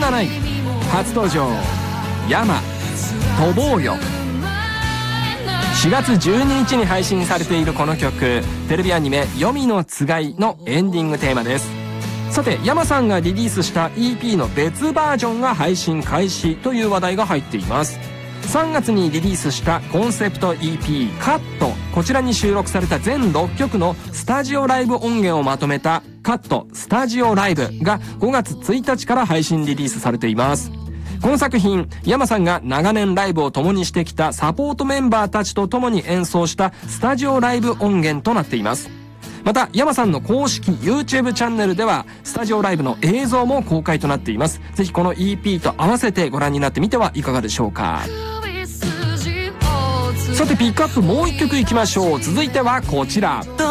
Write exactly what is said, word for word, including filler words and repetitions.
なない。初登場山飛ぼうよ。しがつじゅうににちに配信されているこの曲、テレビアニメ「黄泉のつがい」のエンディングテーマです。さて、山さんがリリースした イーピー の別バージョンが配信開始という話題が入っています。さんがつにリリースしたコンセプト イーピー カット、こちらに収録された全ろっきょくのスタジオライブ音源をまとめたカットスタジオライブがごがつついたちから配信リリースされています。この作品、山さんが長年ライブを共にしてきたサポートメンバーたちと共に演奏したスタジオライブ音源となっています。また、山さんの公式 YouTube チャンネルではスタジオライブの映像も公開となっています。ぜひこの イーピー と合わせてご覧になってみてはいかがでしょうか。さて、ピックアップもう一曲いきましょう。続いてはこちら。